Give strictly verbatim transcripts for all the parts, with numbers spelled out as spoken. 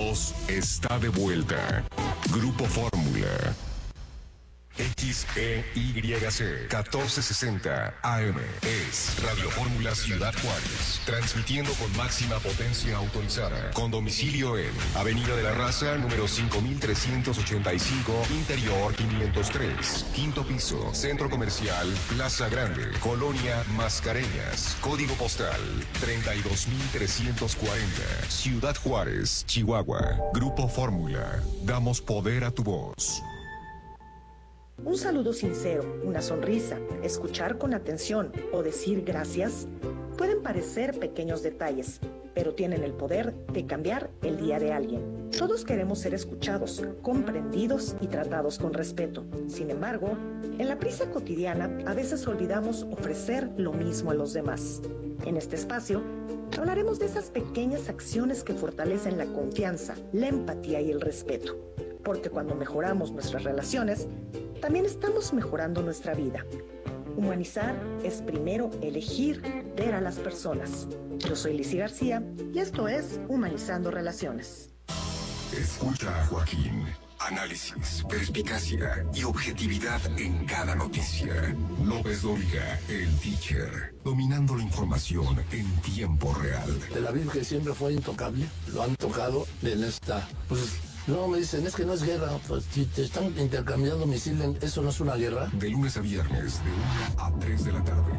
voz está de vuelta. Grupo Fórmula. X E Y C catorce sesenta A M es Radio Fórmula Ciudad Juárez, transmitiendo con máxima potencia autorizada, con domicilio en Avenida de la Raza, número cinco mil trescientos ochenta y cinco, Interior quinientos tres, quinto piso, Centro Comercial Plaza Grande, Colonia Mascareñas, código postal treinta y dos mil trescientos cuarenta, Ciudad Juárez, Chihuahua. Grupo Fórmula, damos poder a tu voz. Un saludo sincero, una sonrisa, escuchar con atención o decir gracias pueden parecer pequeños detalles, pero tienen el poder de cambiar el día de alguien. Todos queremos ser escuchados, comprendidos y tratados con respeto. Sin embargo, en la prisa cotidiana a veces olvidamos ofrecer lo mismo a los demás. En este espacio hablaremos de esas pequeñas acciones que fortalecen la confianza, la empatía y el respeto. Porque cuando mejoramos nuestras relaciones, también estamos mejorando nuestra vida. Humanizar es primero elegir ver a las personas. Yo soy Lizy García y esto es Humanizando Relaciones. Escucha a Joaquín. Análisis, perspicacia y objetividad en cada noticia. López Dóriga, el teacher, dominando la información en tiempo real. Tel Aviv, que siempre fue intocable, lo han tocado en esta... Pues, no, me dicen, es que no es guerra, pues si te están intercambiando misiles, ¿eso no es una guerra? De lunes a viernes, de una a tres de la tarde.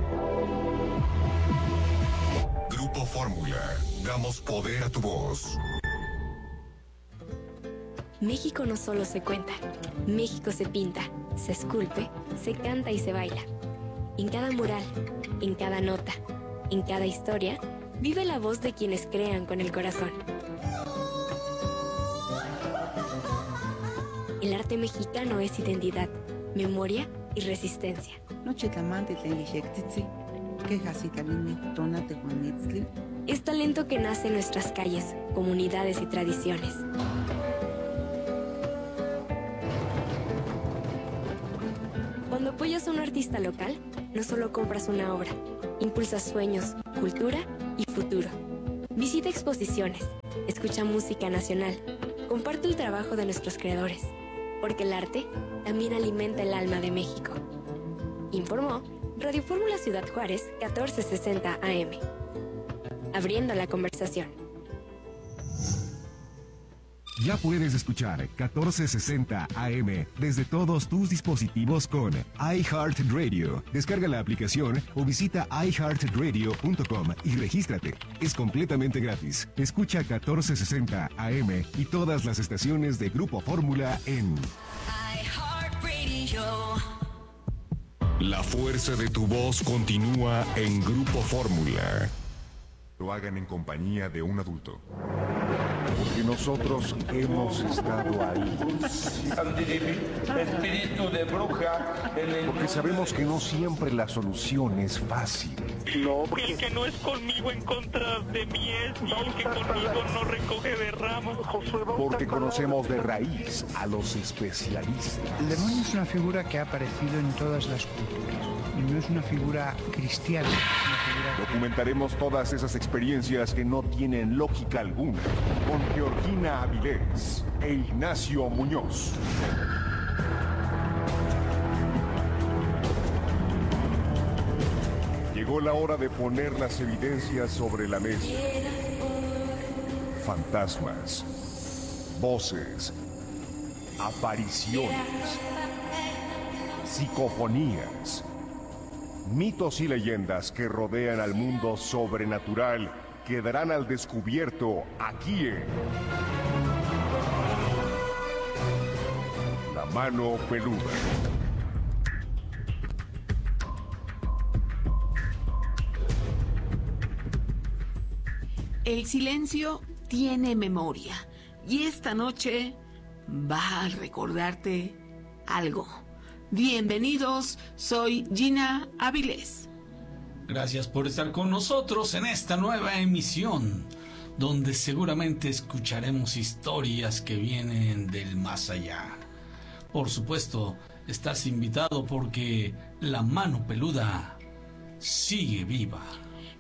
Grupo Fórmula, damos poder a tu voz. México no solo se cuenta, México se pinta, se esculpe, se canta y se baila. En cada mural, en cada nota, en cada historia, vive la voz de quienes crean con el corazón. El arte mexicano es identidad, memoria y resistencia. Es talento que nace en nuestras calles, comunidades y tradiciones. Cuando apoyas a un artista local, no solo compras una obra, impulsas sueños, cultura y futuro. Visita exposiciones, escucha música nacional, comparte el trabajo de nuestros creadores. Porque el arte también alimenta el alma de México. Informó Radio Fórmula Ciudad Juárez, catorce sesenta A M. Abriendo la conversación. Ya puedes escuchar catorce sesenta A M desde todos tus dispositivos con iHeartRadio. Descarga la aplicación o visita i heart radio punto com y regístrate. Es completamente gratis. Escucha catorce sesenta A M y todas las estaciones de Grupo Fórmula en iHeartRadio. La fuerza de tu voz continúa en Grupo Fórmula. Lo hagan en compañía de un adulto. Porque nosotros hemos estado ahí. Espíritu de bruja. Porque sabemos que no siempre la solución es fácil. No, porque... El que no es conmigo en contra de mí es, y el que conmigo no recoge de ramas. Porque conocemos de raíz a los especialistas. El demonio es una figura que ha aparecido en todas las culturas. Y no es una figura cristiana. Es una figura... Documentaremos todas esas experiencias que no tienen lógica alguna con Georgina Avilés e Ignacio Muñoz. Llegó la hora de poner las evidencias sobre la mesa. Fantasmas, voces, apariciones, psicofonías, mitos y leyendas que rodean al mundo sobrenatural quedarán al descubierto aquí en La Mano Peluda. El silencio tiene memoria y esta noche va a recordarte algo. Bienvenidos, soy Gina Avilés. Gracias por estar con nosotros en esta nueva emisión, donde seguramente escucharemos historias que vienen del más allá. Por supuesto, estás invitado porque La Mano Peluda sigue viva.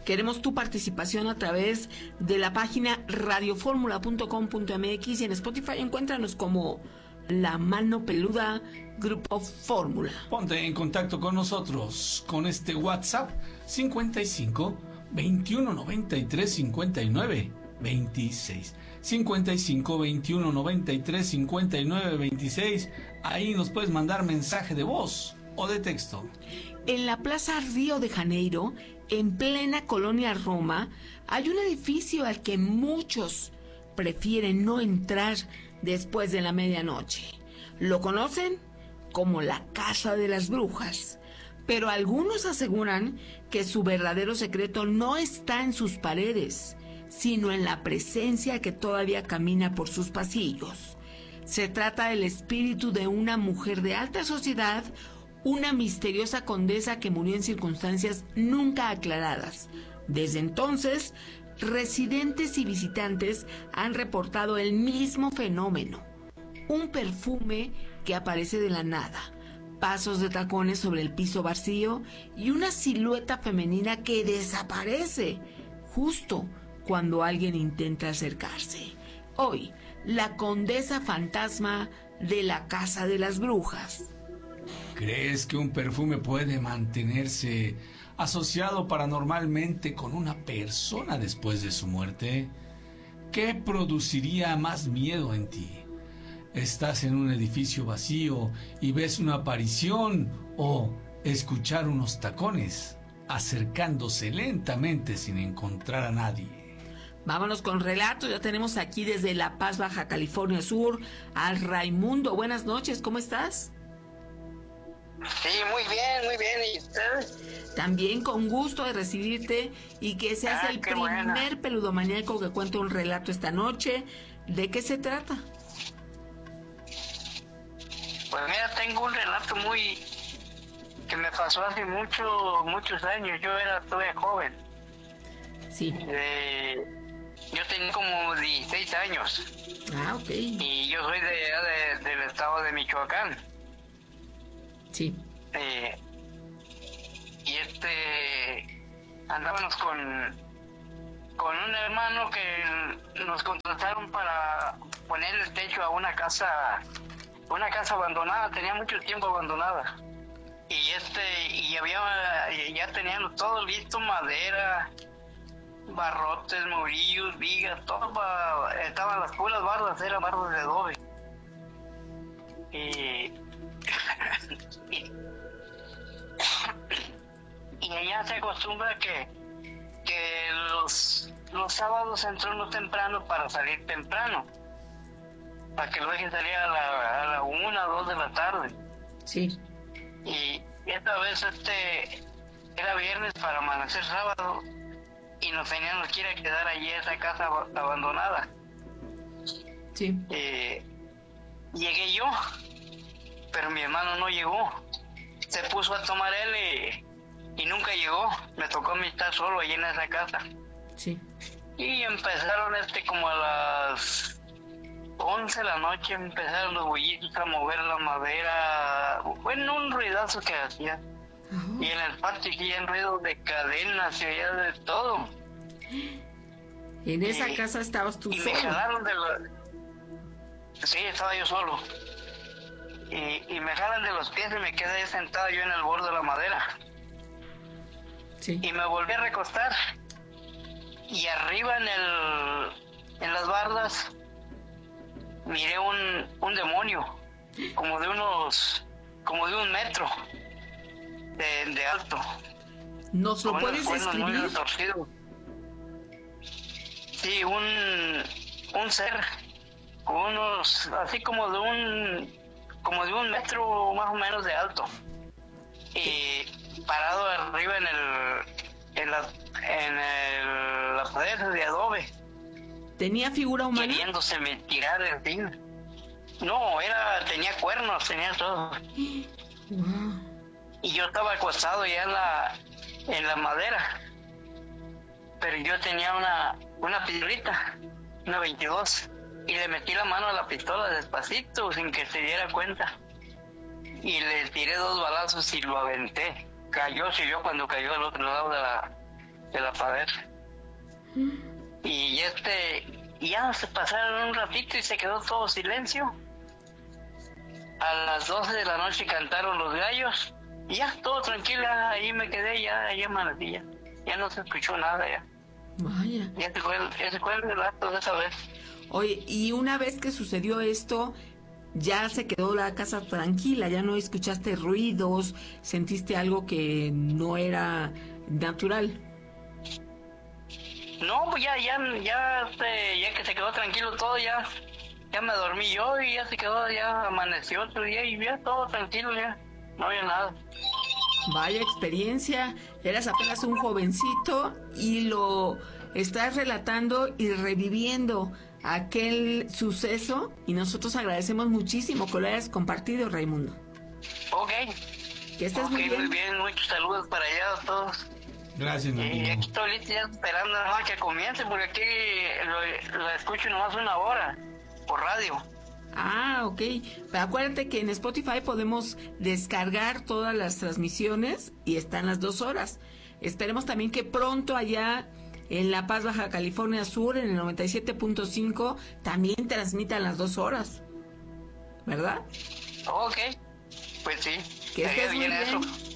Queremos tu participación a través de la página radioformula punto com punto m x y en Spotify encuéntranos como La Mano Peluda Grupo Fórmula. Ponte en contacto con nosotros con este WhatsApp cincuenta y cinco, veintiuno, noventa y tres, cincuenta y nueve, veintiséis. cincuenta y cinco, veintiuno, noventa y tres, cincuenta y nueve, veintiséis. Ahí nos puedes mandar mensaje de voz o de texto. En la Plaza Río de Janeiro, en plena colonia Roma, hay un edificio al que muchos prefieren no entrar después de la medianoche. Lo conocen como la Casa de las Brujas, pero algunos aseguran que su verdadero secreto no está en sus paredes, sino en la presencia que todavía camina por sus pasillos. Se trata del espíritu de una mujer de alta sociedad, una misteriosa condesa que murió en circunstancias nunca aclaradas. Desde entonces, residentes y visitantes han reportado el mismo fenómeno: un perfume que aparece de la nada, pasos de tacones sobre el piso vacío y una silueta femenina que desaparece justo cuando alguien intenta acercarse. Hoy, la condesa fantasma de la Casa de las Brujas. ¿Crees que un perfume puede mantenerse asociado paranormalmente con una persona después de su muerte? ¿Qué produciría más miedo en ti? ¿Estás en un edificio vacío y ves una aparición, o escuchar unos tacones acercándose lentamente sin encontrar a nadie? Vámonos con relatos. Ya tenemos aquí desde La Paz, Baja California Sur, al Raimundo. Buenas noches, ¿cómo estás? Sí, muy bien, muy bien. ¿Y usted? También con gusto de recibirte y que seas Ah, el qué primer buena. peludomaníaco que cuenta un relato esta noche. ¿De qué se trata? Pues mira, tengo un relato muy... que me pasó hace mucho, muchos años. Yo era todavía joven. Sí. Eh, yo tenía como dieciséis años. Ah, ok. Y yo soy de, de- del estado de Michoacán. Sí. Eh, y este... andábamos con... con un hermano que nos contrataron para poner el techo a una casa... una casa abandonada, tenía mucho tiempo abandonada. Y este, y había, ya tenían todo listo, madera, barrotes, murillos, vigas, todo, pa- estaban las puras bardas, eran bardas de adobe. Y, y, y allá se acostumbra que, que los, los sábados entran uno temprano para salir temprano, para que lo dejen salir a la, a la una o dos de la tarde. Sí. Y esta vez este era viernes para amanecer sábado y nos teníamos que ir a quedar allí en esa casa ab- abandonada. Sí. Eh, llegué yo, pero mi hermano no llegó. Se puso a tomar él y, y nunca llegó. Me tocó a mí estar solo allí en esa casa. Sí. Y empezaron este como a las once de la noche, empezaron los bullitos a mover la madera. Bueno, un ruidazo que hacía. Y en el patio hacían ruido de cadenas, se oía de todo. En esa Y- casa estabas tú y me solo. jalaron de la... Sí, estaba yo solo. Y, y me jalan de los pies y me quedé sentado yo en el borde de la madera. Sí. Y me volví a recostar. Y arriba en el... en las bardas miré un, un demonio, como de unos... como de un metro de, de alto. ¿Nos lo Con unos puedes cuernos muy describir? retorcidos. Sí, un, un ser con unos, así como de un, como de un metro más o menos de alto, y parado arriba en el, en la, en el, la pared de adobe, ¿Tenía figura humana? queriéndoseme tirar encima. No, era, tenía cuernos, tenía todo. Wow. Y yo estaba acostado ya en la, en la madera, pero yo tenía una, una pistolita, una veintidós, y le metí la mano a la pistola despacito, sin que se diera cuenta, y le tiré dos balazos y lo aventé. Cayó, siguió cuando cayó al otro lado de la, de la padece. Mm. Y este, ya se pasaron un ratito y se quedó todo silencio. A las doce de la noche cantaron los gallos. Y ya, todo tranquila, ahí me quedé, ya, ahí amanecí, ya. Ya no se escuchó nada, ya. Vaya. Ya se fue, ya se fue el relato de esa vez. Oye, y una vez que sucedió esto, ya se quedó la casa tranquila, ya no escuchaste ruidos, sentiste algo que no era natural. No, pues ya, ya, ya, este, ya que se quedó tranquilo todo, ya, ya me dormí yo y ya se quedó, ya amaneció otro día y ya todo tranquilo, ya, no había nada. Vaya experiencia, eras apenas un jovencito y lo estás relatando y reviviendo aquel suceso, y nosotros agradecemos muchísimo que lo hayas compartido, Raimundo. Ok. Que estés okay, muy bien. muy bien, muchos saludos para allá a todos. Gracias, mi amigo. Y aquí estoy listo ya esperando a que comience, porque aquí lo, lo escucho nomás una hora por radio. Ah, ok. Pero acuérdate que en Spotify podemos descargar todas las transmisiones y están las dos horas. Esperemos también que pronto allá en La Paz, Baja California Sur, en el noventa y siete punto cinco, también transmitan las dos horas. ¿Verdad? Ok, pues sí. Que estés muy bien. Eso.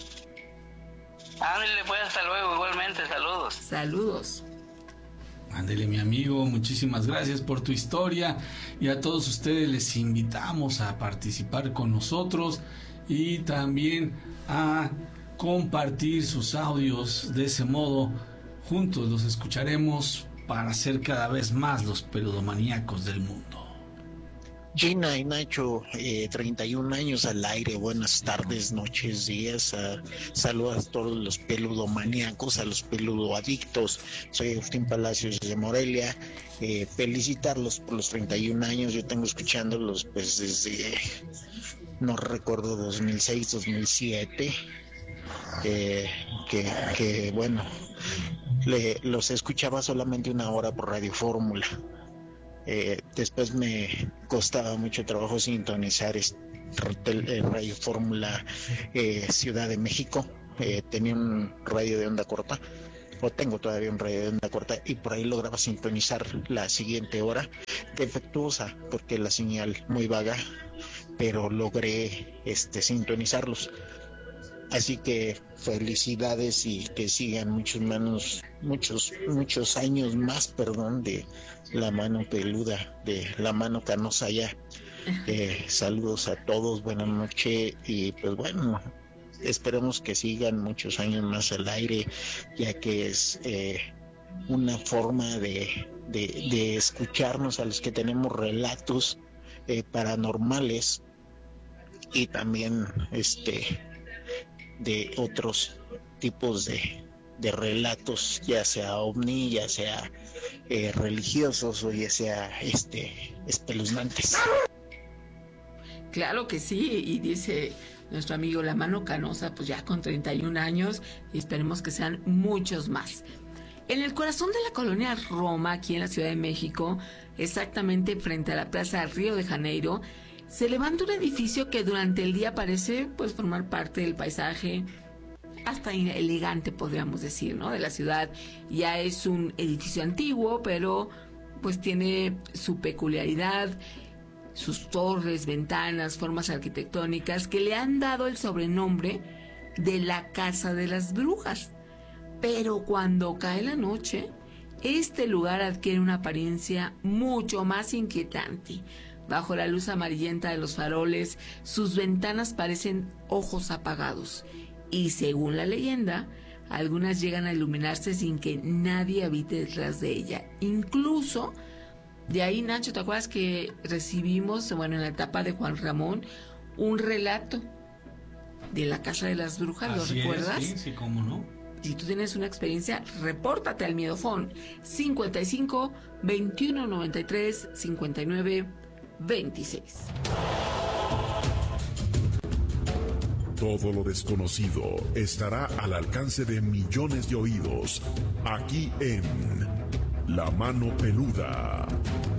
Ándale, pues, hasta luego, igualmente, saludos. Saludos. Ándele, mi amigo, muchísimas gracias por tu historia, y a todos ustedes les invitamos a participar con nosotros y también a compartir sus audios. De ese modo, juntos los escucharemos para ser cada vez más los peludomaníacos del mundo. Gina y Nacho, eh, treinta y un años al aire, buenas tardes, noches, días, uh, saludos a todos los peludomaníacos, a los peludoadictos. Soy Agustín Palacios de Morelia, eh, felicitarlos por los treinta y un años. Yo tengo escuchándolos pues desde, no recuerdo, dos mil seis, dos mil siete, eh, que, que bueno, le, los escuchaba solamente una hora por Radio Fórmula. Eh, después me costaba mucho trabajo sintonizar este, eh, Radio Fórmula eh, Ciudad de México. Eh, tenía un radio de onda corta, o tengo todavía un radio de onda corta, y por ahí lograba sintonizar la siguiente hora, defectuosa porque la señal muy vaga, pero logré este sintonizarlos. Así que felicidades y que sigan muchos manos, muchos, muchos años más, perdón, de la mano peluda, de la mano canosa ya. Eh, saludos a todos, buenas noches, y pues bueno, esperemos que sigan muchos años más al aire, ya que es eh, una forma de, de, de escucharnos a los que tenemos relatos eh, paranormales, y también este de otros tipos de, de relatos, ya sea ovni, ya sea eh, religiosos, o ya sea este espeluznantes. Claro que sí, y dice nuestro amigo La Mano Canosa, pues ya con treinta y un años, y esperemos que sean muchos más. En el corazón de la colonia Roma, aquí en la Ciudad de México, exactamente frente a la Plaza Río de Janeiro, se levanta un edificio que durante el día parece pues formar parte del paisaje, hasta elegante podríamos decir, ¿no?, de la ciudad. Ya es un edificio antiguo, pero pues tiene su peculiaridad, sus torres, ventanas, formas arquitectónicas que le han dado el sobrenombre de la Casa de las Brujas. Pero cuando cae la noche, este lugar adquiere una apariencia mucho más inquietante. Bajo la luz amarillenta de los faroles, sus ventanas parecen ojos apagados, y según la leyenda, algunas llegan a iluminarse sin que nadie habite detrás de ella. Incluso, de ahí, Nacho, ¿te acuerdas que recibimos, bueno, en la etapa de Juan Ramón, un relato de la Casa de las Brujas? Así ¿Lo recuerdas? Es, sí, sí, cómo no. Si tú tienes una experiencia, repórtate al Miedofón cincuenta y cinco, veintiuno, noventa y tres, cincuenta y nueve, veintiséis. Todo lo desconocido estará al alcance de millones de oídos, aquí en La Mano Peluda.